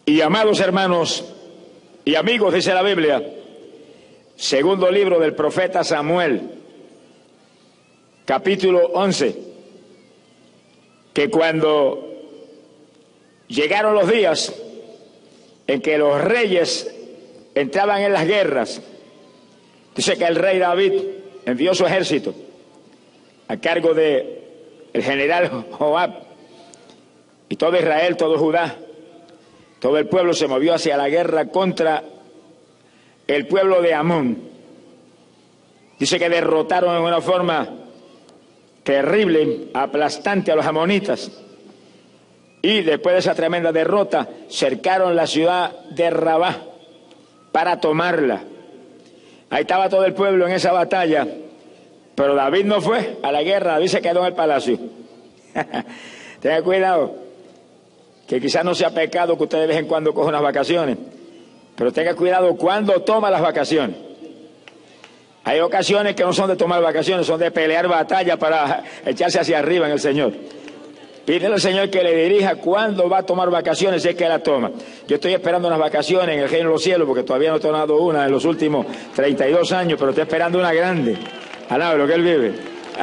Y amados hermanos y amigos, dice la Biblia, segundo libro del profeta Samuel, capítulo 11, que cuando llegaron los días en que los reyes entraban en las guerras, dice que el rey David envió su ejército a cargo de el general Joab, y todo Israel, todo Judá, todo el pueblo se movió hacia la guerra contra el pueblo de Amón. Dice que derrotaron en una forma terrible, aplastante a los amonitas, y después de esa tremenda derrota cercaron la ciudad de Rabá para tomarla. Ahí estaba todo el pueblo en esa batalla, pero David no fue a la guerra, David se quedó en el palacio. Tenga cuidado, que quizás no sea pecado que usted de vez en cuando coja unas vacaciones, pero tenga cuidado cuando toma las vacaciones. Hay ocasiones que no son de tomar vacaciones, son de pelear batalla para echarse hacia arriba en el Señor. Pídele al Señor que le dirija cuándo va a tomar vacaciones, si es que la toma. Yo estoy esperando unas vacaciones en el reino de los cielos, porque todavía no he tomado una en los últimos 32 años, pero estoy esperando una grande. Alaba lo que Él vive.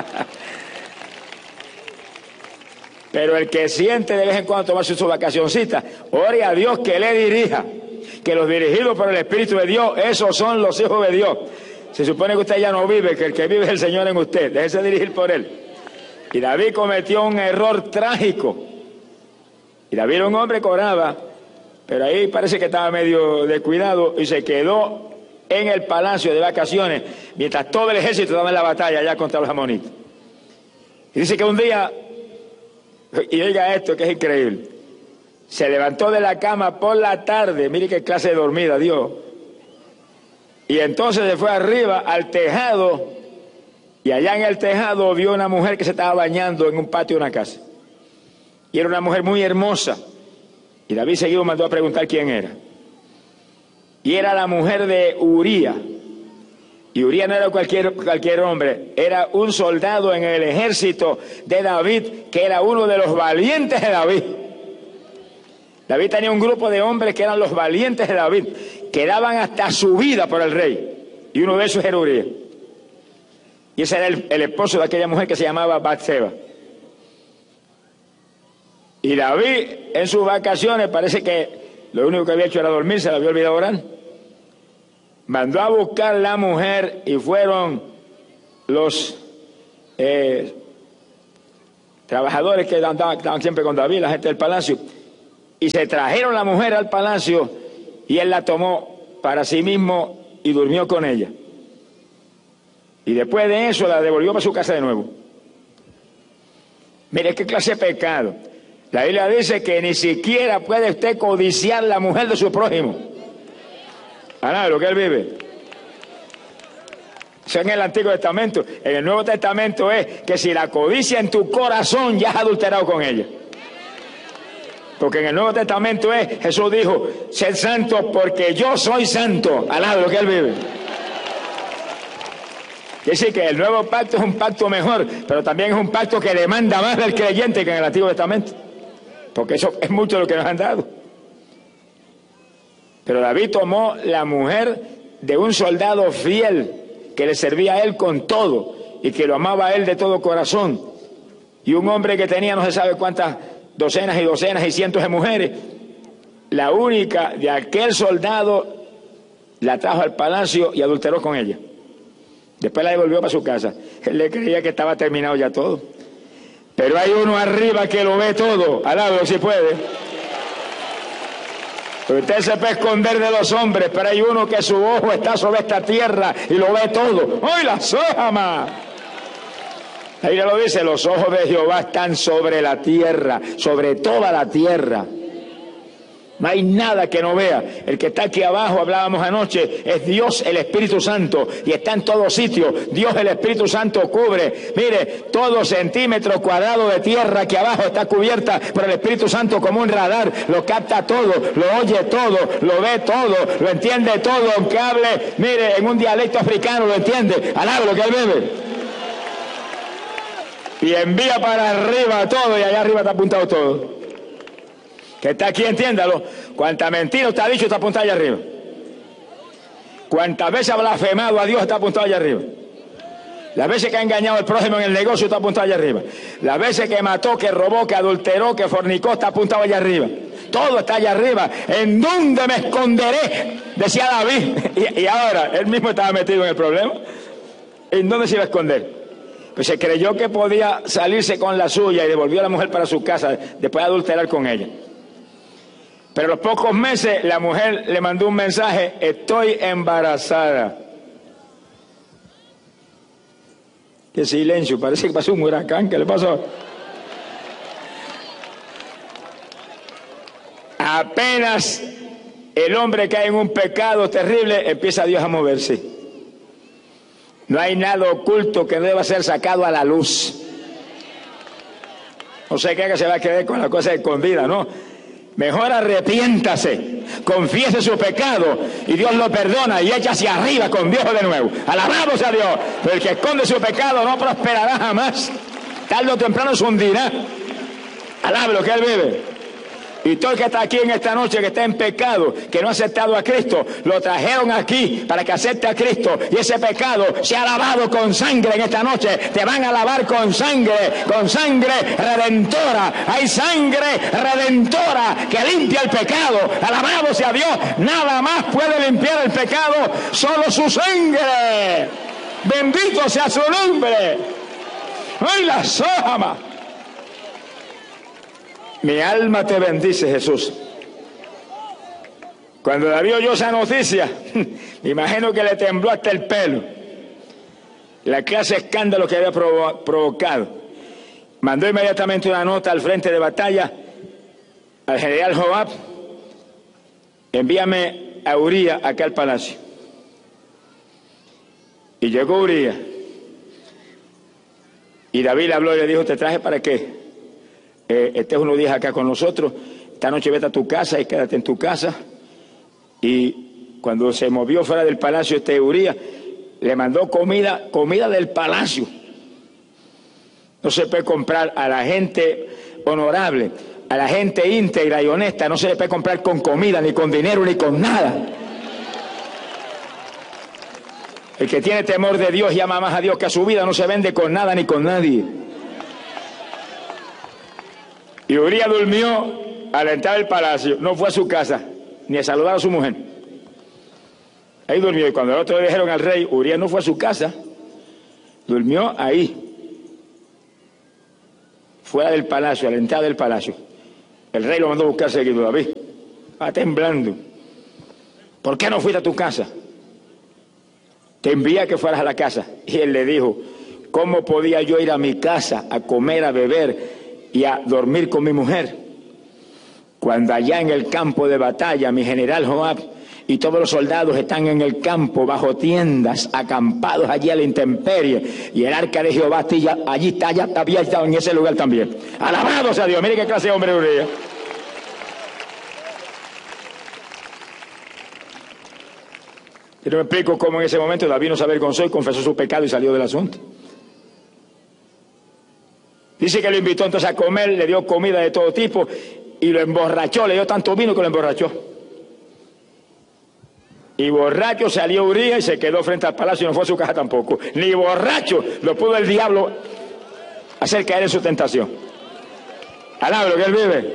Pero el que siente de vez en cuando tomarse sus vacacioncitas, ore a Dios que le dirija, que los dirigidos por el Espíritu de Dios, esos son los hijos de Dios. Se supone que usted ya no vive, que el que vive es el Señor en usted, déjese dirigir por Él. Y David cometió un error trágico. Y David era un hombre que oraba, pero ahí parece que estaba medio descuidado y se quedó en el palacio de vacaciones, mientras todo el ejército estaba en la batalla allá contra los amonitas. Y dice que un día, y oiga esto que es increíble, se levantó de la cama por la tarde, mire qué clase de dormida dio, y entonces se fue arriba al tejado, y allá en el tejado vio una mujer que se estaba bañando en un patio de una casa, y era una mujer muy hermosa, y David seguido mandó a preguntar quién era, y era la mujer de Uría. Y Uría no era cualquier hombre, era un soldado en el ejército de David, que era uno de los valientes de David. David tenía un grupo de hombres que eran los valientes de David, que daban hasta su vida por el rey, y uno de esos era Uría. Y ese era el esposo de aquella mujer que se llamaba Batseba. Y David en sus vacaciones parece que lo único que había hecho era dormir, se le había olvidado orar. Mandó a buscar la mujer y fueron los trabajadores que estaban siempre con David, la gente del palacio, y se trajeron la mujer al palacio y él la tomó para sí mismo y durmió con ella. Y después de eso la devolvió para su casa de nuevo. Mire qué clase de pecado. La Biblia dice que ni siquiera puede usted codiciar la mujer de su prójimo. Nada, lo que él vive. Eso en el Antiguo Testamento. En el Nuevo Testamento es que si la codicia en tu corazón, ya has adulterado con ella. Porque en el Nuevo Testamento es, Jesús dijo, sed santos porque yo soy santo. Alaba lo que él vive. Quiere decir que el nuevo pacto es un pacto mejor, pero también es un pacto que demanda más del creyente que en el Antiguo Testamento. Porque eso es mucho lo que nos han dado. Pero David tomó la mujer de un soldado fiel que le servía a él con todo y que lo amaba a él de todo corazón. Y un hombre que tenía no se sabe cuántas docenas y docenas y cientos de mujeres. La única de aquel soldado la trajo al palacio y adulteró con ella. Después la devolvió para su casa. Él le creía que estaba terminado ya todo. Pero hay uno arriba que lo ve todo. Alábalo si puede. Usted se puede esconder de los hombres, pero hay uno que su ojo está sobre esta tierra y lo ve todo. ¡Ay, la sojama! Ahí ya lo dice, los ojos de Jehová están sobre la tierra, sobre toda la tierra. No hay nada que no vea. El que está aquí abajo, hablábamos anoche, es Dios el Espíritu Santo y está en todos sitios. Dios el Espíritu Santo cubre. Mire, todo centímetro cuadrado de tierra aquí abajo está cubierta por el Espíritu Santo como un radar. Lo capta todo, lo oye todo, lo ve todo, lo entiende todo. Aunque hable, mire, en un dialecto africano lo entiende. Alaba lo que él bebe. Y envía para arriba todo y allá arriba está apuntado todo. Que está aquí, entiéndalo. Cuánta mentira usted ha dicho está apuntado allá arriba. Cuántas veces ha blasfemado a Dios está apuntado allá arriba. Las veces que ha engañado al prójimo en el negocio está apuntado allá arriba. Las veces que mató, que robó, que adulteró, que fornicó está apuntado allá arriba. Todo está allá arriba. ¿En dónde me esconderé? Decía David. Y ahora, él mismo estaba metido en el problema. ¿En dónde se iba a esconder? Pues se creyó que podía salirse con la suya y devolvió a la mujer para su casa después de adulterar con ella. Pero a los pocos meses la mujer le mandó un mensaje: estoy embarazada. Qué silencio, parece que pasó un huracán. ¿Qué le pasó? Apenas el hombre cae en un pecado terrible, empieza Dios a moverse. No hay nada oculto que no deba ser sacado a la luz. No sé qué que se va a quedar con la cosa escondida, ¿no? Mejor arrepiéntase, confiese su pecado y Dios lo perdona y echa hacia arriba con Dios de nuevo. Alabado sea Dios. Pero el que esconde su pecado no prosperará jamás. Tarde o temprano se hundirá. Alabe lo que él vive. Y todo el que está aquí en esta noche, que está en pecado, que no ha aceptado a Cristo, lo trajeron aquí para que acepte a Cristo. Y ese pecado se ha lavado con sangre en esta noche. Te van a lavar con sangre redentora. Hay sangre redentora que limpia el pecado. Alabado sea Dios. Nada más puede limpiar el pecado, solo su sangre. Bendito sea su nombre. ¡Ay, la sojama! Mi alma te bendice, Jesús. Cuando David oyó esa noticia, me imagino que le tembló hasta el pelo. La clase de escándalo que había provocado. Mandó inmediatamente una nota al frente de batalla al general Joab: envíame a Uría acá al palacio. Y llegó Uría. Y David le habló y le dijo: ¿te traje para qué? Estés unos días acá con nosotros, esta noche vete a tu casa y quédate en tu casa. Y cuando se movió fuera del palacio Uría, le mandó comida del palacio. No se puede comprar a la gente honorable, a la gente íntegra y honesta, no se le puede comprar con comida, ni con dinero, ni con nada. El que tiene temor de Dios y ama más a Dios que a su vida no se vende con nada ni con nadie. Y Uría durmió a la entrada del palacio, no fue a su casa, ni a saludar a su mujer. Ahí durmió, y cuando el otro le dijeron al rey, Uría no fue a su casa, durmió ahí, fuera del palacio, a la entrada del palacio. El rey lo mandó a buscar seguido. David va temblando: ¿por qué no fuiste a tu casa? Te envía que fueras a la casa. Y él le dijo: ¿cómo podía yo ir a mi casa a comer, a beber y a dormir con mi mujer, cuando allá en el campo de batalla mi general Joab y todos los soldados están en el campo bajo tiendas, acampados allí a la intemperie, y el arca de Jehová allí está, ya había estado en ese lugar también? Alabado sea Dios. Mire qué clase de hombre Uría. Yo no me explico cómo en ese momento David no se avergonzó y confesó su pecado y salió del asunto. Dice que lo invitó entonces a comer, le dio comida de todo tipo y lo emborrachó, le dio tanto vino que lo emborrachó. Y borracho salió Uría y se quedó frente al palacio y no fue a su casa tampoco. Ni borracho lo pudo el diablo hacer caer en su tentación. Alaba lo que él vive.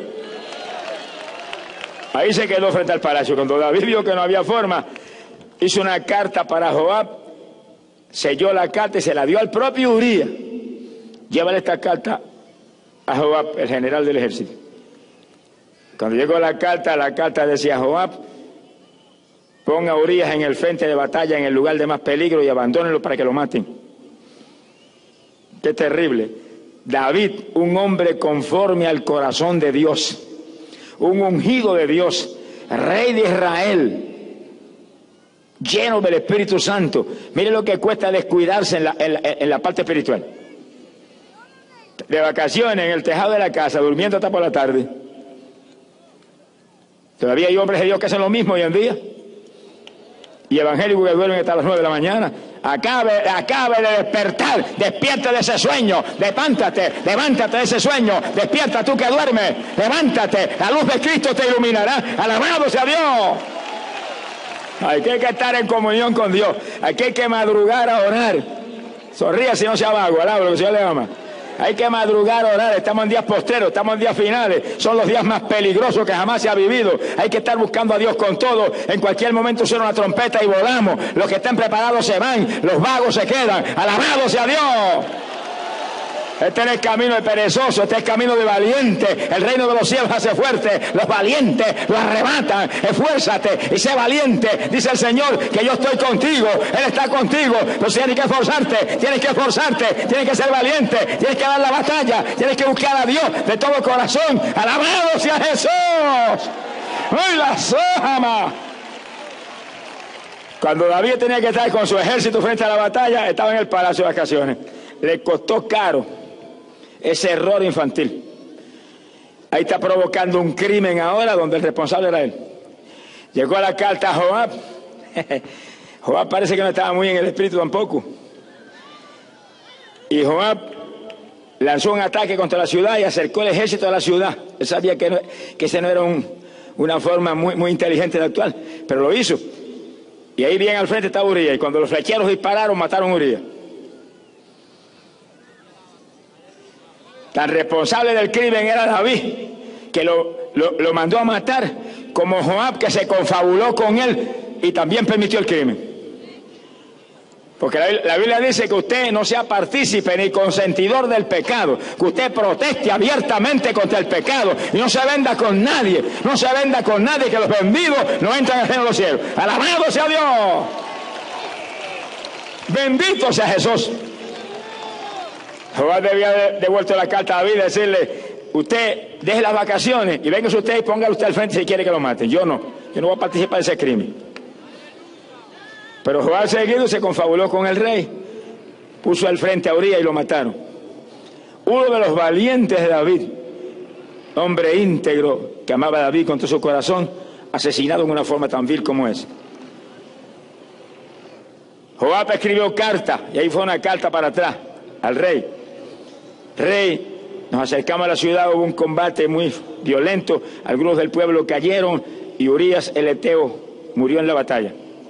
Ahí se quedó frente al palacio. Cuando David vio que no había forma, hizo una carta para Joab, selló la carta y se la dio al propio Uría. Llévale esta carta a Joab, el general del ejército. Cuando llegó la carta decía: Joab, ponga a Urías en el frente de batalla, en el lugar de más peligro, y abandónenlo para que lo maten. Qué terrible. David, un hombre conforme al corazón de Dios, un ungido de Dios, rey de Israel, lleno del Espíritu Santo. Mire lo que cuesta descuidarse en la parte espiritual. De vacaciones en el tejado de la casa, durmiendo hasta por la tarde. Todavía hay hombres de Dios que hacen lo mismo hoy en día. Y evangélicos que duermen hasta las 9 de la mañana. Acabe de despertar, despierta de ese sueño, levántate de ese sueño, despierta tú que duermes, levántate, la luz de Cristo te iluminará, alabado sea Dios. Aquí hay que estar en comunión con Dios, aquí hay que madrugar a orar. Sonríe si no sea vago, alaba lo que el Señor le ama. Hay que madrugar a orar, estamos en días postreros, estamos en días finales, son los días más peligrosos que jamás se ha vivido. Hay que estar buscando a Dios con todo, en cualquier momento suena una trompeta y volamos, los que estén preparados se van, los vagos se quedan, alabado sea Dios. Este es el camino de perezoso, este es el camino de valiente. El reino de los cielos hace fuerte, los valientes lo arrebatan. Esfuérzate y sé valiente, dice el Señor, que yo estoy contigo, Él está contigo. Pero tienes que esforzarte, tienes que ser valiente, tienes que dar la batalla, tienes que buscar a Dios de todo corazón. Alabado sea Jesús. ¡Ay, la sojama! Cuando David tenía que estar con su ejército frente a la batalla, estaba en el palacio de vacaciones. Le costó caro ese error infantil. Ahí está provocando un crimen ahora donde el responsable era él. Llegó la carta a Joab. Joab parece que no estaba muy en el espíritu tampoco. Y Joab lanzó un ataque contra la ciudad y acercó el ejército a la ciudad. Él sabía que ese no era una forma muy inteligente de actuar, pero lo hizo. Y ahí bien al frente estaba Urías. Y cuando los flecheros dispararon, mataron a Urías. Tan responsable del crimen era David, que lo mandó a matar, como Joab, que se confabuló con él y también permitió el crimen. Porque la Biblia dice que usted no sea partícipe ni consentidor del pecado, que usted proteste abiertamente contra el pecado y no se venda con nadie, que los vendidos no entran al reino de los cielos. ¡Alabado sea Dios! ¡Bendito sea Jesús! Joab debía haber devuelto la carta a David y decirle: usted deje las vacaciones y venga usted y póngale usted al frente si quiere que lo maten. Yo no voy a participar de ese crimen. Pero Joab seguido se confabuló con el rey, puso al frente a Urías y lo mataron. Uno de los valientes de David, hombre íntegro que amaba a David con todo su corazón, asesinado en una forma tan vil como esa. Joab escribió carta y ahí fue una carta para atrás al rey. Rey, nos acercamos a la ciudad, hubo un combate muy violento, algunos del pueblo cayeron y Urías el Eteo murió en la batalla.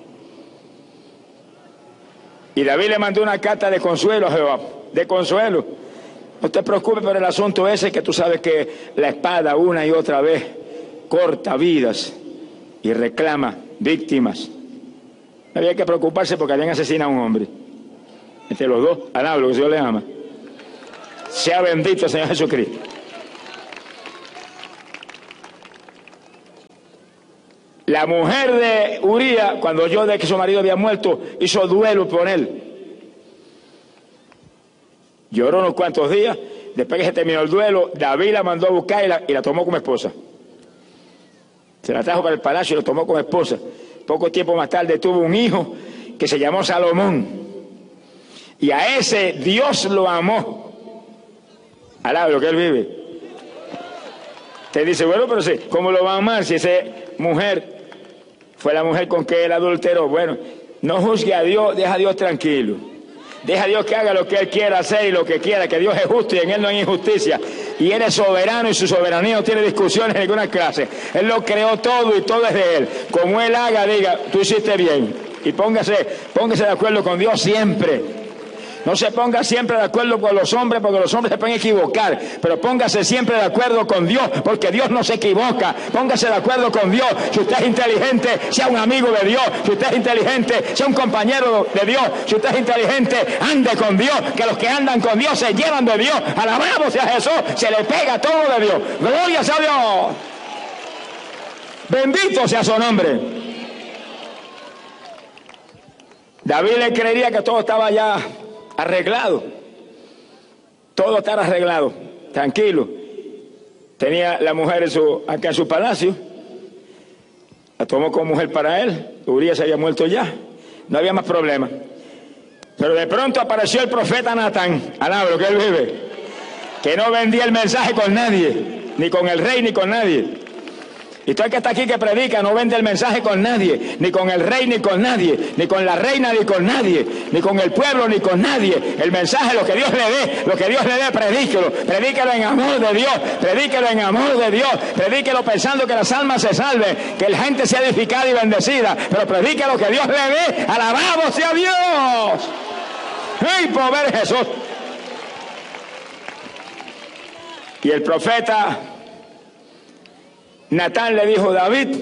Y David le mandó una carta de consuelo a Joab, de consuelo. No te preocupes por el asunto ese, que tú sabes que la espada una y otra vez corta vidas y reclama víctimas. No había que preocuparse porque habían asesinado a un hombre. Entre los dos, alaba lo que el Señor le ama. Sea bendito el Señor Jesucristo. La mujer de Urías, cuando oyó de que su marido había muerto, hizo duelo por él. Lloró unos cuantos días. Después que se terminó el duelo, David la mandó a buscar y la tomó como esposa. Se la trajo para el palacio y la tomó como esposa. Poco tiempo más tarde tuvo un hijo que se llamó Salomón. Y a ese Dios lo amó. Alaba lo que él vive. Te dice, bueno, pero sí, ¿cómo lo va a amar si esa mujer fue la mujer con que él adulteró? Bueno, no juzgue a Dios, deja a Dios tranquilo. Deja a Dios que haga lo que Él quiera hacer y lo que quiera, que Dios es justo y en Él no hay injusticia. Y Él es soberano y su soberanía no tiene discusiones en ninguna clase. Él lo creó todo y todo es de Él. Como Él haga, diga, tú hiciste bien. Y póngase de acuerdo con Dios siempre. No se ponga siempre de acuerdo con los hombres, porque los hombres se pueden equivocar, pero póngase siempre de acuerdo con Dios, porque Dios no se equivoca. Póngase de acuerdo con Dios. Si usted es inteligente, sea un amigo de Dios. Si usted es inteligente, sea un compañero de Dios. Si usted es inteligente, ande con Dios, que los que andan con Dios se llevan de Dios. Alabado sea Jesús, se le pega todo de Dios. Gloria sea Dios. Bendito sea su nombre. David le creería que todo estaba ya arreglado, todo estaba arreglado, tranquilo. Tenía la mujer acá en su palacio, la tomó como mujer para él. Urías se había muerto ya, no había más problema. Pero de pronto apareció el profeta Natán, alaba lo que él vive, que no vendía el mensaje con nadie, ni con el rey ni con nadie. Y todo el que está aquí que predica no vende el mensaje con nadie, ni con el rey, ni con nadie, ni con la reina, ni con nadie, ni con el pueblo, ni con nadie. El mensaje, lo que Dios le dé, lo que Dios le dé, predíquelo. Predíquelo en amor de Dios, predíquelo en amor de Dios, predíquelo pensando que las almas se salven, que la gente sea edificada y bendecida, pero predique lo que Dios le dé. ¡Alabado sea Dios! ¡Ay, pobre Jesús! Y el profeta Natán le dijo: David,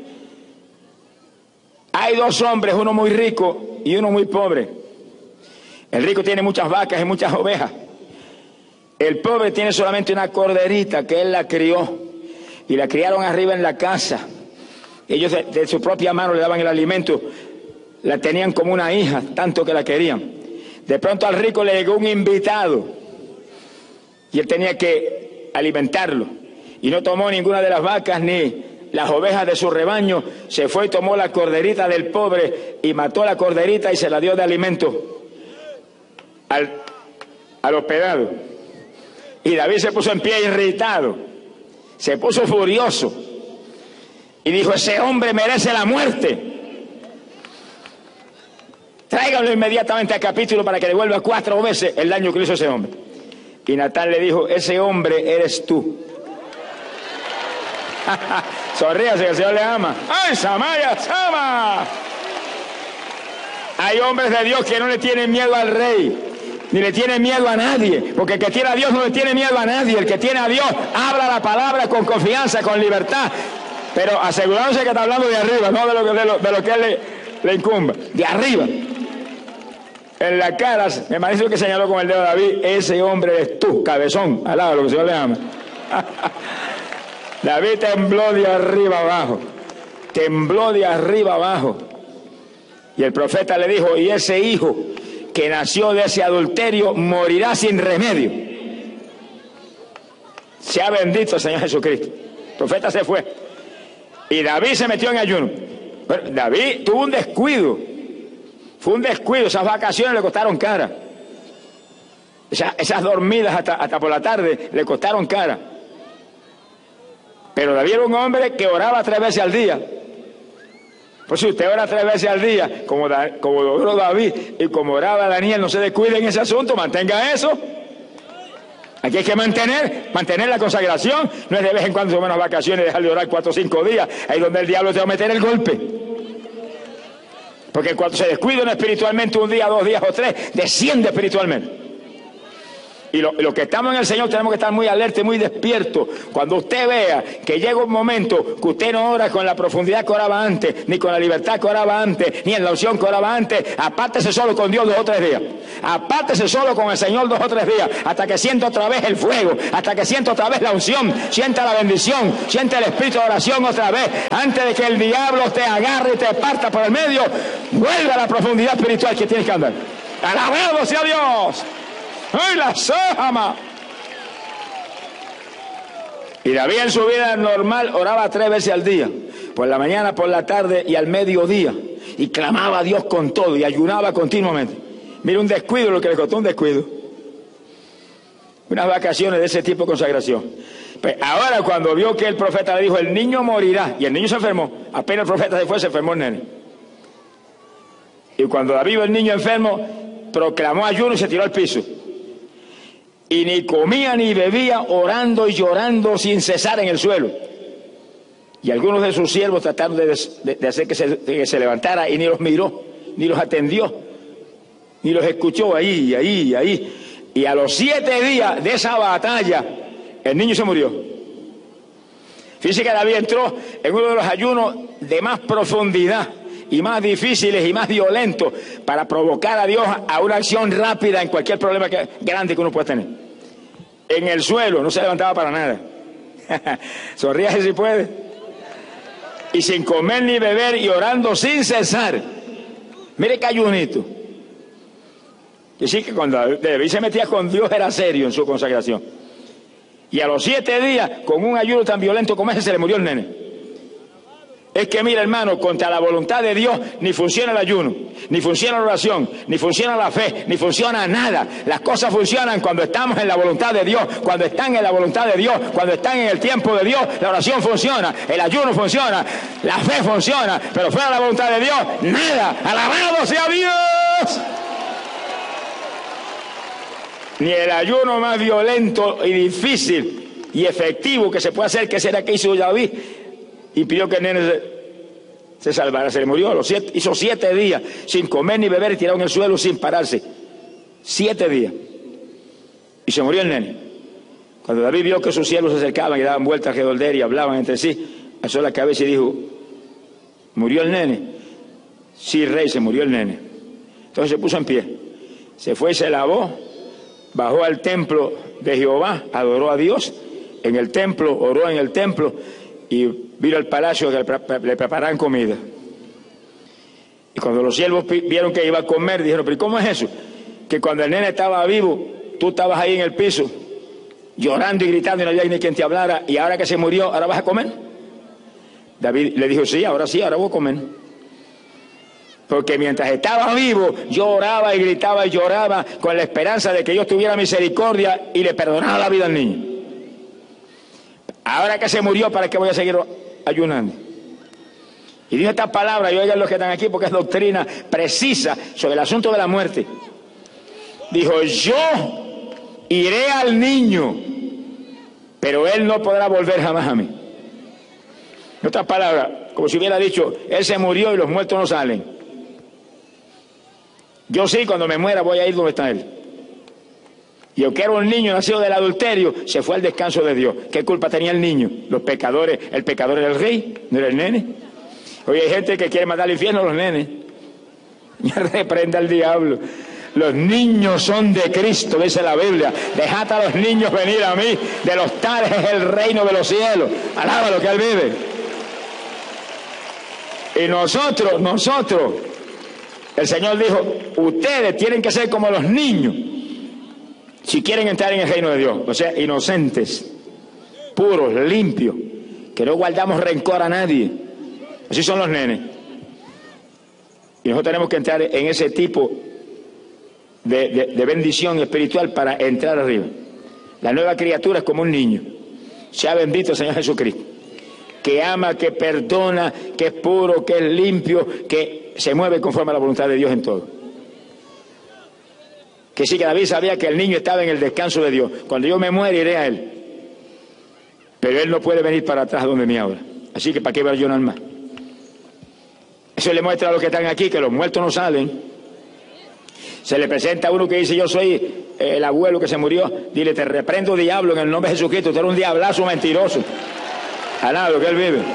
hay dos hombres, uno muy rico y uno muy pobre. El rico tiene muchas vacas y muchas ovejas. El pobre tiene solamente una corderita que él la crió y la criaron arriba en la casa. Ellos de su propia mano le daban el alimento, la tenían como una hija, tanto que la querían. De pronto al rico le llegó un invitado y él tenía que alimentarlo. Y no tomó ninguna de las vacas ni las ovejas de su rebaño. Se fue y tomó la corderita del pobre y mató a la corderita y se la dio de alimento al hospedado. Y David se puso en pie irritado, se puso furioso y dijo: ese hombre merece la muerte. Tráiganlo inmediatamente al capítulo para que devuelva 4 veces el daño que le hizo ese hombre. Y Natán le dijo: ese hombre eres tú. Sonríase, que el Señor le ama. ¡Ay, Samaya, Sama! Hay hombres de Dios que no le tienen miedo al rey, ni le tienen miedo a nadie, porque el que tiene a Dios no le tiene miedo a nadie. El que tiene a Dios habla la palabra con confianza, con libertad, pero asegurándose que está hablando de arriba, no de lo que él le incumba, de arriba. En la cara, me parece que señaló con el dedo David: ese hombre eres tú, cabezón, al lado de lo que el Señor le ama. David tembló de arriba abajo, tembló de arriba abajo. Y el profeta le dijo: y ese hijo que nació de ese adulterio morirá sin remedio. Sea bendito el Señor Jesucristo. El profeta se fue y David se metió en ayuno. Bueno, David tuvo un descuido, fue un descuido. Esas vacaciones le costaron cara, esas dormidas hasta por la tarde le costaron cara. Pero David era un hombre que oraba 3 veces al día. Pues si usted ora 3 veces al día, como oró David y como oraba Daniel, no se descuide en ese asunto, mantenga eso. Aquí hay que mantener la consagración. No es de vez en cuando tomar unas vacaciones y dejar de orar 4 o 5 días. Ahí donde el diablo te va a meter el golpe. Porque cuando se descuida uno espiritualmente, 1 día, 2 días o 3, desciende espiritualmente. Y los que estamos en el Señor tenemos que estar muy alerta y muy despiertos. Cuando usted vea que llega un momento que usted no ora con la profundidad que oraba antes, ni con la libertad que oraba antes, ni en la unción que oraba antes, apártese solo con Dios 2 o 3 días. Apártese solo con el Señor 2 o 3 días, hasta que sienta otra vez el fuego, hasta que sienta otra vez la unción, sienta la bendición, sienta el espíritu de oración otra vez. Antes de que el diablo te agarre y te parta por el medio, vuelve a la profundidad espiritual que tienes que andar. ¡Alabado sea Dios! ¡Ay, la Sama! Y David en su vida normal oraba 3 veces al día, por la mañana, por la tarde y al mediodía, y clamaba a Dios con todo y ayunaba continuamente. Mira, un descuido, lo que le costó un descuido. Unas vacaciones de ese tipo de consagración. Pues ahora, cuando vio que el profeta le dijo: el niño morirá, y el niño se enfermó, apenas el profeta se fue, se enfermó el nene. Y cuando David vio el niño enfermo, proclamó ayuno y se tiró al piso. Y ni comía ni bebía, orando y llorando sin cesar en el suelo. Y algunos de sus siervos trataron de hacer que se levantara, y ni los miró, ni los atendió, ni los escuchó ahí. Y a los 7 días de esa batalla, el niño se murió. Fíjese que David entró en uno de los ayunos de más profundidad y más difíciles y más violentos para provocar a Dios a una acción rápida en cualquier problema grande que uno pueda tener. En el suelo, no se levantaba para nada. Sonríase si puede. Y sin comer ni beber y orando sin cesar. Mire qué ayunito. Y sí que cuando David se metía con Dios era serio en su consagración. Y a los 7 días, con un ayuno tan violento como ese, se le murió el nene. Es que mira, hermano, contra la voluntad de Dios ni funciona el ayuno, ni funciona la oración, ni funciona la fe, ni funciona nada. Las cosas funcionan cuando estamos en la voluntad de Dios, cuando están en la voluntad de Dios, cuando están en el tiempo de Dios. La oración funciona, el ayuno funciona, la fe funciona, pero fuera de la voluntad de Dios, nada. ¡Alabado sea Dios! Ni el ayuno más violento y difícil y efectivo que se puede hacer, que será que hizo David, impidió que el nene se salvara. Se le murió hizo 7 días sin comer ni beber y tirado en el suelo sin pararse. 7 días. Y se murió el nene. Cuando David vio que sus siervos se acercaban y daban vueltas alrededor de él y hablaban entre sí, alzó la cabeza y dijo: ¿murió el nene? Sí, rey, se murió el nene. Entonces se puso en pie, se fue y se lavó, bajó al templo de Jehová, adoró a Dios en el templo, oró en el templo y vino al palacio que le prepararan comida. Y cuando los siervos vieron que iba a comer, dijeron: ¿pero cómo es eso? Que cuando el nene estaba vivo, tú estabas ahí en el piso, llorando y gritando y no había ni quien te hablara, y ahora que se murió, ¿ahora vas a comer? David le dijo: sí, ahora voy a comer. Porque mientras estaba vivo, yo oraba y gritaba y lloraba con la esperanza de que Dios tuviera misericordia y le perdonara la vida al niño. Ahora que se murió, ¿para qué voy a seguir ayunando? Y dijo esta palabra, y oigan los que están aquí, porque es doctrina precisa sobre el asunto de la muerte. Dijo: yo iré al niño, pero él no podrá volver jamás a mí. En otras palabras, como si hubiera dicho: él se murió y los muertos no salen. Yo sí, cuando me muera voy a ir donde está él. Y aunque era un niño nacido del adulterio, se fue al descanso de Dios. ¿Qué culpa tenía el niño? Los pecadores, el pecador era el rey, no era el nene. Hoy hay gente que quiere mandar al infierno a los nenes. Ya reprenda al diablo. Los niños son de Cristo, dice la Biblia. Dejad a los niños venir a mí, de los tales es el reino de los cielos. Alaba lo que él vive. Y nosotros, el Señor dijo: ustedes tienen que ser como los niños si quieren entrar en el reino de Dios. O sea, inocentes, puros, limpios, que no guardamos rencor a nadie. Así son los nenes. Y nosotros tenemos que entrar en ese tipo de bendición espiritual para entrar arriba. La nueva criatura es como un niño. Sea bendito el Señor Jesucristo, que ama, que perdona, que es puro, que es limpio, que se mueve conforme a la voluntad de Dios en todo. Que sí, que David sabía que el niño estaba en el descanso de Dios. Cuando yo me muera iré a él, pero él no puede venir para atrás donde mí ahora. Así que ¿para qué voy a ayunar más? Eso le muestra a los que están aquí que los muertos no salen. Se le presenta a uno que dice: yo soy el abuelo que se murió. Dile: te reprendo, diablo, en el nombre de Jesucristo. Tú eres un diablazo mentiroso. Alá lo que él vive.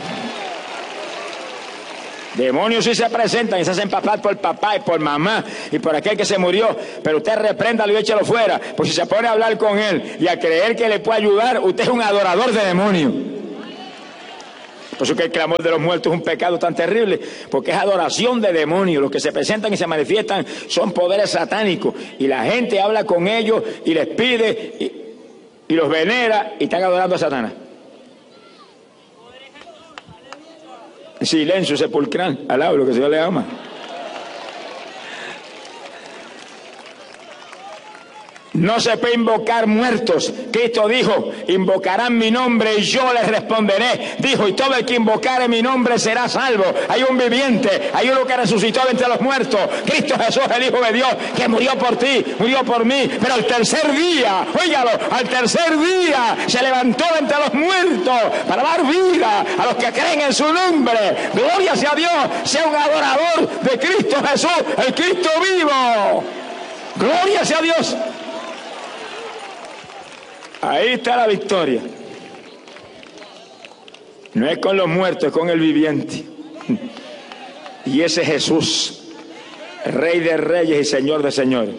Demonios sí se presentan y se hacen pasar por papá y por mamá y por aquel que se murió, pero usted repréndalo y échalo fuera, pues si se pone a hablar con él y a creer que le puede ayudar, usted es un adorador de demonios. Por eso que el clamor de los muertos es un pecado tan terrible, porque es adoración de demonios. Los que se presentan y se manifiestan son poderes satánicos, y la gente habla con ellos y les pide y los venera y están adorando a Satanás. Silencio sepulcral, alaba lo que el Señor le ama. No se puede invocar muertos. Cristo dijo: invocarán mi nombre y yo les responderé. Dijo: y todo el que invocare mi nombre será salvo. Hay un viviente, hay uno que resucitó de entre los muertos. Cristo Jesús, el Hijo de Dios, que murió por ti, murió por mí, pero al tercer día, óigalo, al tercer día se levantó de entre los muertos para dar vida a los que creen en su nombre. Gloria sea Dios. Sea un adorador de Cristo Jesús, el Cristo vivo. Gloria sea Dios. Ahí está la victoria. No es con los muertos, es con el viviente. Y ese es Jesús, Rey de reyes y Señor de señores.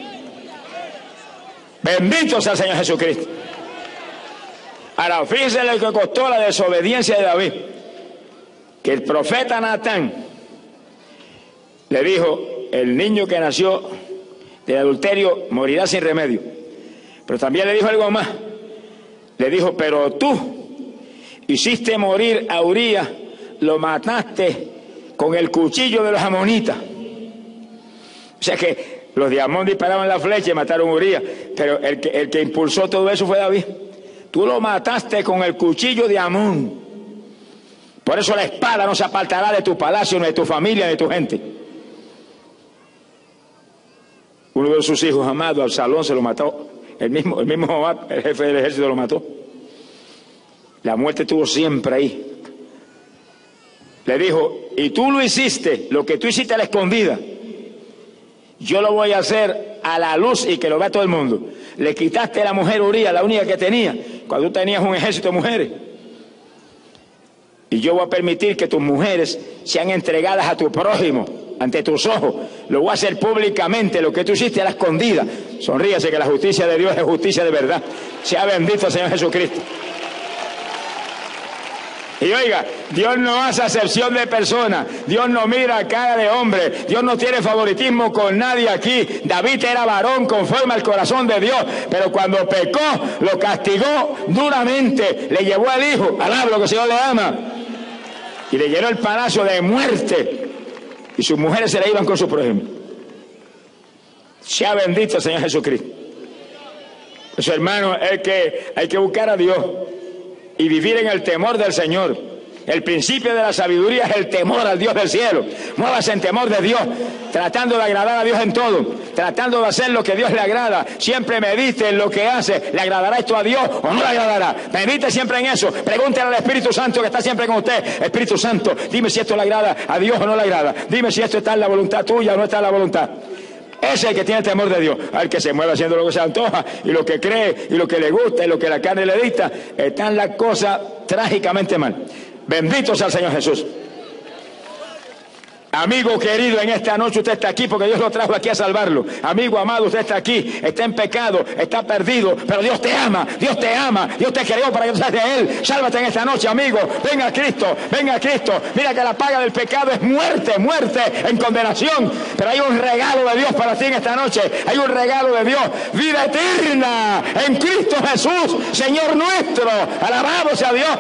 Bendito sea el Señor Jesucristo. Ahora, fíjense lo que costó la desobediencia de David. Que el profeta Natán le dijo: el niño que nació del adulterio morirá sin remedio. Pero también le dijo algo más. Le dijo: pero tú hiciste morir a Urías lo mataste con el cuchillo de los amonitas. O sea que los de Amón disparaban la flecha y mataron a Urías, pero el que impulsó todo eso fue David. Tú lo mataste con el cuchillo de Amón. Por eso la espada no se apartará de tu palacio, ni de tu familia, ni de tu gente. Uno de sus hijos amados, Absalón, se lo mató. El mismo Joab, el jefe del ejército, lo mató. La muerte estuvo siempre ahí. Le dijo, y tú lo hiciste, lo que tú hiciste a la escondida, yo lo voy a hacer a la luz y que lo vea todo el mundo. Le quitaste a la mujer Urías, la única que tenía, cuando tú tenías un ejército de mujeres. Y yo voy a permitir que tus mujeres sean entregadas a tu prójimo, ante tus ojos. Lo voy a hacer públicamente, lo que tú hiciste a la escondida. Sonríase, que la justicia de Dios es justicia de verdad. Sea bendito el Señor Jesucristo. Y oiga, Dios no hace acepción de personas, Dios no mira cara de hombre, Dios no tiene favoritismo con nadie aquí. David era varón conforme al corazón de Dios, pero cuando pecó, lo castigó duramente, le llevó al hijo, alaba lo que el Señor le ama, y le llenó el palacio de muerte, y sus mujeres se le iban con su prójimo. Sea bendito el Señor Jesucristo. Pues hermano, hay que buscar a Dios y vivir en el temor del Señor. El principio de la sabiduría es el temor al Dios del cielo. Muévase en temor de Dios, tratando de agradar a Dios en todo, tratando de hacer lo que a Dios le agrada. Siempre medite en lo que hace. ¿Le agradará esto a Dios o no le agradará? Medite siempre en eso. Pregúntele al Espíritu Santo que está siempre con usted. Espíritu Santo, dime si esto le agrada a Dios o no le agrada. Dime si esto está en la voluntad tuya o no está en la voluntad. Ese es el que tiene temor de Dios, al que se mueve haciendo lo que se antoja y lo que cree y lo que le gusta y lo que la carne le dicta. Están las cosas trágicamente mal. Bendito sea el Señor Jesús. Amigo querido, en esta noche usted está aquí porque Dios lo trajo aquí a salvarlo. Amigo amado, usted está aquí, está en pecado, está perdido, pero Dios te ama, Dios te ama, Dios te creó para que salgas de Él. Sálvate en esta noche, amigo. Venga a Cristo, venga a Cristo. Mira que la paga del pecado es muerte, muerte en condenación. Pero hay un regalo de Dios para ti en esta noche. Hay un regalo de Dios, vida eterna en Cristo Jesús, Señor nuestro. Alabado sea Dios.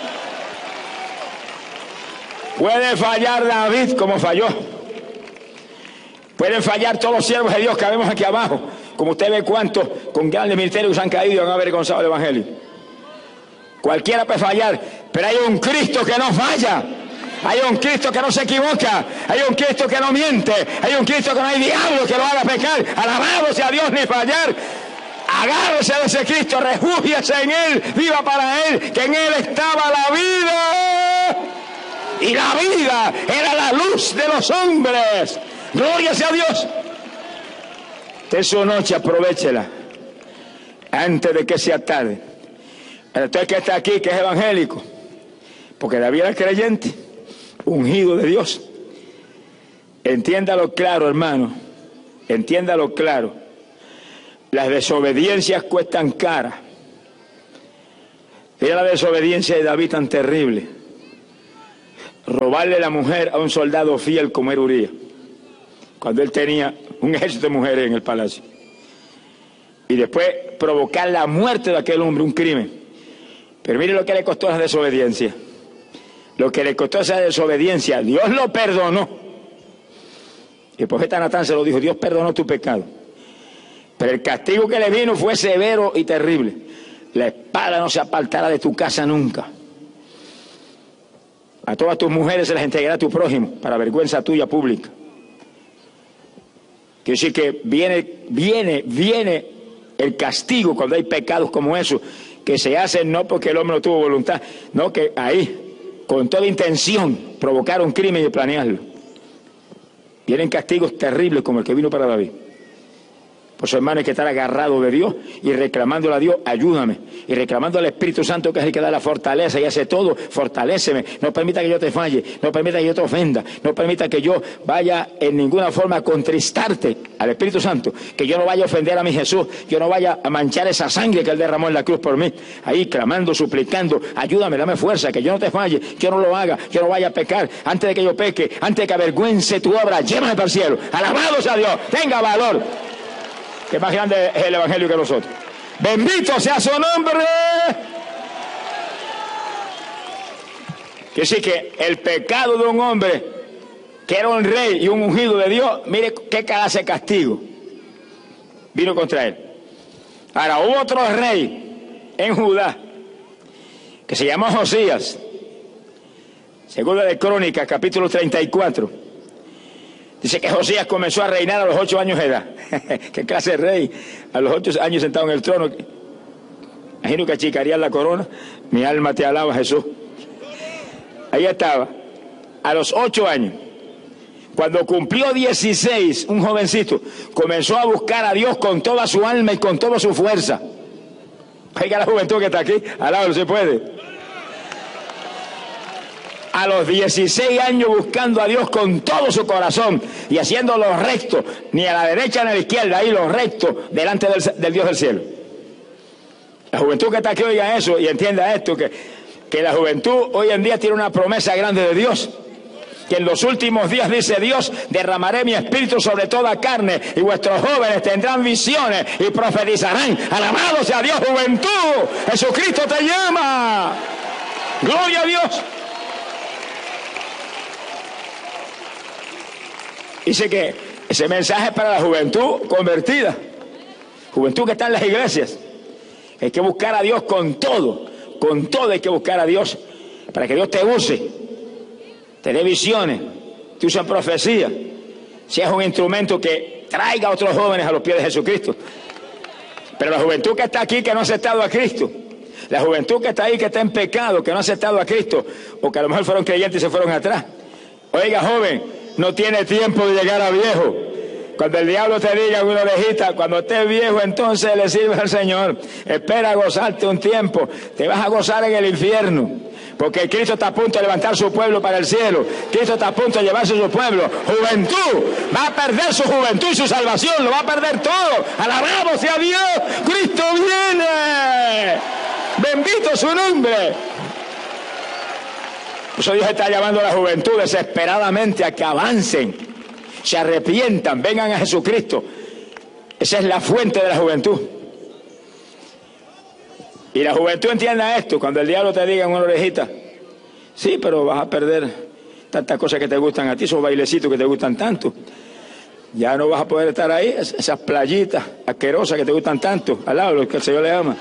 Puede fallar David como falló. Pueden fallar todos los siervos de Dios que vemos aquí abajo. Como usted ve cuántos con grandes ministerios han caído y han avergonzado el Evangelio. Cualquiera puede fallar, pero hay un Cristo que no falla. Hay un Cristo que no se equivoca. Hay un Cristo que no miente. Hay un Cristo que no hay diablo que lo haga pecar. Alabado sea Dios, ni fallar. Agárrese de ese Cristo, refúgiese en Él, viva para Él, que en Él estaba la vida. Y la vida era la luz de los hombres. Gloria sea a Dios. De su noche aprovéchela antes de que sea tarde. Usted que está aquí, que es evangélico, porque David era creyente, ungido de Dios. Entiéndalo claro, hermano. Entiéndalo claro. Las desobediencias cuestan cara. Era la desobediencia de David tan terrible. Robarle la mujer a un soldado fiel como era Urías, cuando él tenía un ejército de mujeres en el palacio. Y después provocar la muerte de aquel hombre, un crimen. Pero mire lo que le costó la desobediencia. Lo que le costó esa desobediencia, Dios lo perdonó. Y el profeta Natán se lo dijo, Dios perdonó tu pecado. Pero el castigo que le vino fue severo y terrible. La espada no se apartará de tu casa nunca. A todas tus mujeres se las entregará a tu prójimo, para vergüenza tuya pública. Quiere decir que viene el castigo cuando hay pecados como esos, que se hacen no porque el hombre no tuvo voluntad, no, que ahí, con toda intención, provocaron crimen y planearlo. Vienen castigos terribles como el que vino para David. Por eso, hermano, hay que estar agarrado de Dios y reclamándole a Dios, ayúdame. Y reclamando al Espíritu Santo, que es el que da la fortaleza y hace todo, fortaléceme. No permita que yo te falle, no permita que yo te ofenda, no permita que yo vaya en ninguna forma a contristarte al Espíritu Santo, que yo no vaya a ofender a mi Jesús, yo no vaya a manchar esa sangre que Él derramó en la cruz por mí. Ahí clamando, suplicando, ayúdame, dame fuerza, que yo no te falle, yo no lo haga, yo no vaya a pecar. Antes de que yo peque, antes de que avergüence tu obra, llévame para el cielo. Alabado sea Dios, tenga valor. Que más grande es el Evangelio que nosotros. Bendito sea su nombre. Quiere decir que el pecado de un hombre que era un rey y un ungido de Dios, mire qué clase de castigo vino contra él. Ahora, hubo otro rey en Judá que se llamó Josías. Segunda de Crónicas, capítulo 34. Dice que Josías comenzó a reinar a los 8 años de edad. ¿Qué clase de rey? A los 8 años sentado en el trono. Imagino que achicaría la corona. Mi alma te alaba, Jesús. Ahí estaba, a los 8 años. Cuando cumplió 16, un jovencito comenzó a buscar a Dios con toda su alma y con toda su fuerza. Oiga la juventud que está aquí, al lado no se puede. A los 16 años buscando a Dios con todo su corazón y haciendo lo recto, ni a la derecha ni a la izquierda, ahí lo recto, delante del Dios del cielo. La juventud que está aquí oiga eso y entienda esto, que la juventud hoy en día tiene una promesa grande de Dios. Que en los últimos días, dice Dios, derramaré mi espíritu sobre toda carne y vuestros jóvenes tendrán visiones y profetizarán. Alabado sea Dios, juventud. Jesucristo te llama. Gloria a Dios. Dice que ese mensaje es para la juventud convertida. Juventud que está en las iglesias. Hay que buscar a Dios con todo hay que buscar a Dios para que Dios te use, te dé visiones, te use en profecía, seas un instrumento que traiga a otros jóvenes a los pies de Jesucristo. Pero la juventud que está aquí que no ha aceptado a Cristo, la juventud que está ahí que está en pecado, que no ha aceptado a Cristo, o que a lo mejor fueron creyentes y se fueron atrás. Oiga, joven, no tiene tiempo de llegar a viejo. Cuando el diablo te diga una orejita, cuando estés viejo, entonces le sirves al Señor. Espera a gozarte un tiempo. Te vas a gozar en el infierno. Porque Cristo está a punto de levantar su pueblo para el cielo. Cristo está a punto de llevarse su pueblo. Juventud. Va a perder su juventud y su salvación. Lo va a perder todo. Alabado sea Dios. Cristo viene. Bendito su nombre. Por eso Dios está llamando a la juventud desesperadamente a que avancen. Se arrepientan, vengan a Jesucristo. Esa es la fuente de la juventud. Y la juventud entienda esto, cuando el diablo te diga en una orejita, sí, pero vas a perder tantas cosas que te gustan a ti, esos bailecitos que te gustan tanto. Ya no vas a poder estar ahí, esas playitas asquerosas que te gustan tanto, al lado, lo que el Señor le ama.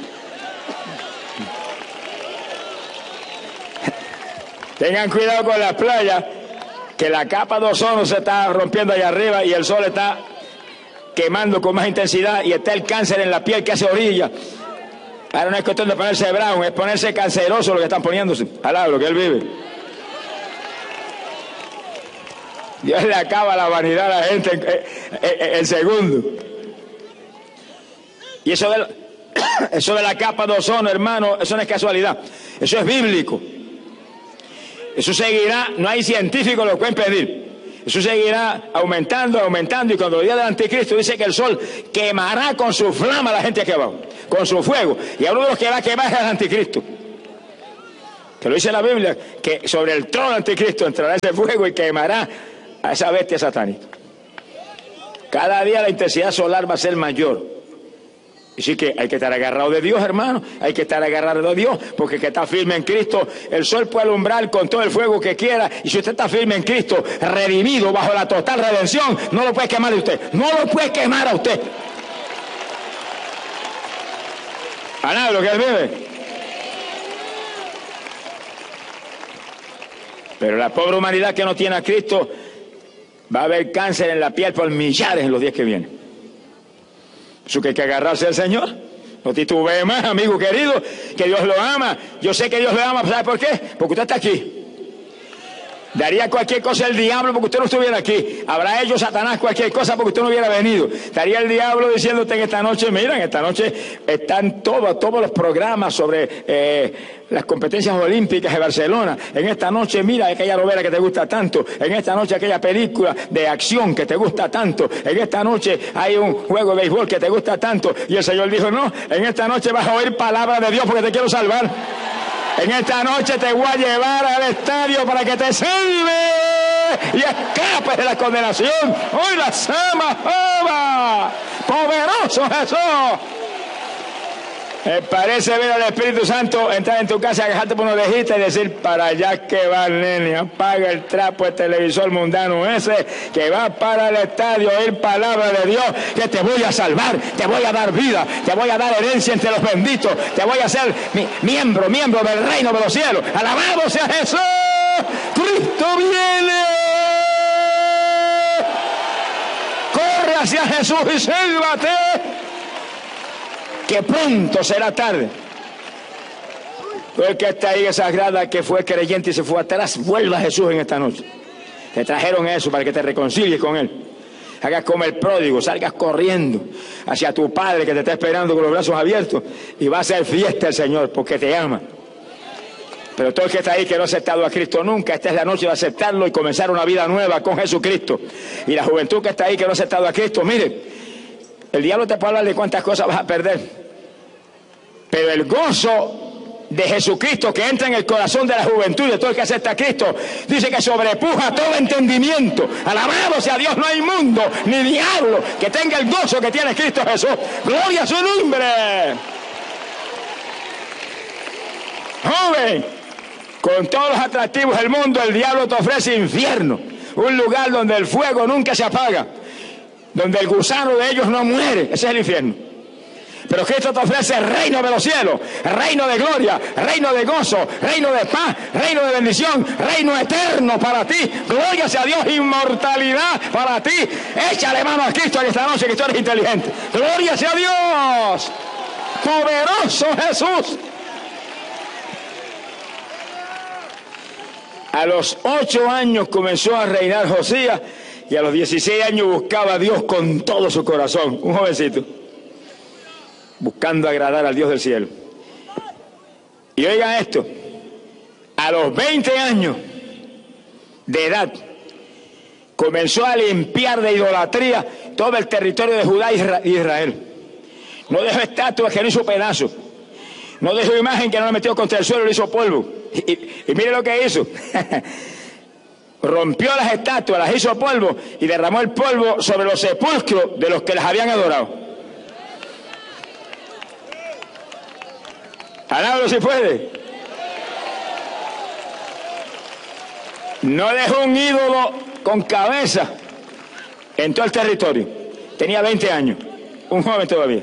Tengan cuidado con las playas, que la capa de ozono se está rompiendo allá arriba y el sol está quemando con más intensidad y está el cáncer en la piel que hace orilla. Ahora no es cuestión de ponerse brown, es ponerse canceroso lo que están poniéndose. Alá, lo que él vive. Dios le acaba la vanidad a la gente en segundo. Y eso de la capa de ozono, hermano, eso no es casualidad. Eso es bíblico. Eso seguirá, no hay científico que lo pueda impedir. Eso seguirá aumentando y cuando el día del anticristo dice que el sol quemará con su flama a la gente aquí abajo, con su fuego. Y a uno de los que va a quemar es el anticristo. Que lo dice la Biblia, que sobre el trono del anticristo entrará ese fuego y quemará a esa bestia satánica. Cada día la intensidad solar va a ser mayor. Así que hay que estar agarrado de Dios, hermano. Hay que estar agarrado de Dios, porque el que está firme en Cristo, el sol puede alumbrar con todo el fuego que quiera. Y si usted está firme en Cristo, redimido bajo la total redención, no lo puede quemar de usted. No lo puede quemar a usted. A nada lo que él vive. Pero la pobre humanidad que no tiene a Cristo, va a haber cáncer en la piel por millares en los días que vienen. Eso que hay que agarrarse al Señor. No titubee más, amigo querido, que Dios lo ama. Yo sé que Dios lo ama, ¿sabe por qué? Porque usted está aquí. Daría cualquier cosa el diablo porque usted no estuviera aquí. Habrá hecho Satanás cualquier cosa porque usted no hubiera venido. Estaría el diablo diciéndote en esta noche, mira, en esta noche están todos los programas sobre las competencias olímpicas de Barcelona. En esta noche, mira aquella novela que te gusta tanto. En esta noche aquella película de acción que te gusta tanto. En esta noche hay un juego de béisbol que te gusta tanto. Y el Señor dijo, no, en esta noche vas a oír palabra de Dios porque te quiero salvar. En esta noche te voy a llevar al estadio para que te salve y escapes de la condenación. Hoy la sama, Jehová, poderoso Jesús. Me parece ver al Espíritu Santo entrar en tu casa, agajarte por una orejita y decir: para allá que va, nene, apaga el trapo, el televisor mundano ese, que va para el estadio a oír palabra de Dios, que te voy a salvar, te voy a dar vida, te voy a dar herencia entre los benditos, te voy a hacer miembro del reino de los cielos. ¡Alabado sea Jesús! ¡Cristo viene! ¡Corre hacia Jesús y sálvate! Que pronto será tarde. El que está ahí en esa grada, que fue creyente y se fue atrás, vuelva a Jesús en esta noche. Te trajeron eso para que te reconcilies con Él. Hagas como el pródigo, salgas corriendo hacia tu Padre que te está esperando con los brazos abiertos, y va a hacer fiesta el Señor porque te ama. Pero todo el que está ahí que no ha aceptado a Cristo nunca, esta es la noche de aceptarlo y comenzar una vida nueva con Jesucristo. Y la juventud que está ahí que no ha aceptado a Cristo, mire, el diablo te puede hablar de cuántas cosas vas a perder, pero el gozo de Jesucristo que entra en el corazón de la juventud, de todo el que acepta a Cristo, dice que sobrepuja todo entendimiento. Alabado sea Dios, no hay mundo ni diablo que tenga el gozo que tiene Cristo Jesús. Gloria a su nombre. Joven, con todos los atractivos del mundo, el diablo te ofrece infierno, un lugar donde el fuego nunca se apaga, donde el gusano de ellos no muere. Ese es el infierno. Pero Cristo te ofrece el reino de los cielos, reino de gloria, reino de gozo, reino de paz, reino de bendición, reino eterno para ti. Gloria sea a Dios, inmortalidad para ti. Échale mano a Cristo en esta noche, que tú eres inteligente. Gloria sea a Dios, poderoso Jesús. A los 8 años comenzó a reinar Josías, y a los 16 años buscaba a Dios con todo su corazón. Un jovencito, buscando agradar al Dios del cielo. Y oigan esto, a los 20 años de edad, comenzó a limpiar de idolatría todo el territorio de Judá y Israel. No dejó estatuas que no hizo pedazos. No dejó imagen que no la metió contra el suelo y le hizo polvo. Y mire lo que hizo. Rompió las estatuas, las hizo polvo y derramó el polvo sobre los sepulcros de los que las habían adorado. Alábalo si puede. No dejó un ídolo con cabeza en todo el territorio. Tenía 20 años, un joven todavía.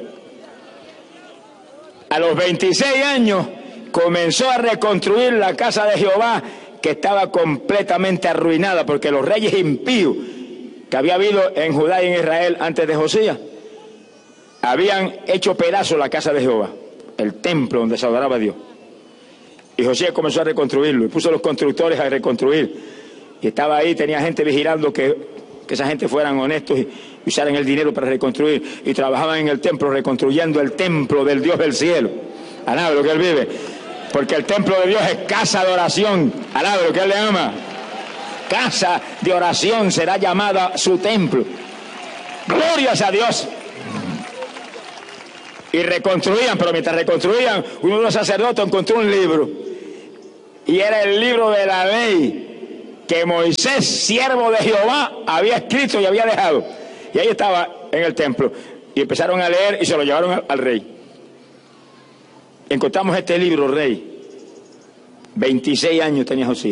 A los 26 años comenzó a reconstruir la casa de Jehová, que estaba completamente arruinada, porque los reyes impíos que había habido en Judá y en Israel antes de Josías habían hecho pedazos la casa de Jehová, el templo donde se adoraba a Dios. Y Josías comenzó a reconstruirlo y puso a los constructores a reconstruir. Y estaba ahí, tenía gente vigilando que esa gente fueran honestos y usaran el dinero para reconstruir. Y trabajaban en el templo reconstruyendo el templo del Dios del cielo. Alaba lo que Él vive. Porque el templo de Dios es casa de oración. Alaba lo que Él le ama. Casa de oración será llamada su templo. Glorias a Dios. Y reconstruían, pero mientras reconstruían, uno de los sacerdotes encontró un libro. Y era el libro de la ley que Moisés, siervo de Jehová, había escrito y había dejado. Y ahí estaba en el templo. Y empezaron a leer y se lo llevaron al rey. Encontramos este libro, rey. 26 años tenía Josías.